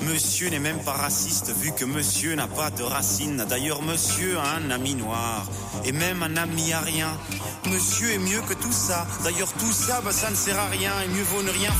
Monsieur n'est même pas raciste vu que monsieur n'a pas de racines. D'ailleurs monsieur a un ami noir et même un ami à rien. Monsieur est mieux que tout ça. D'ailleurs tout ça, ça ne sert à rien et mieux vaut ne rien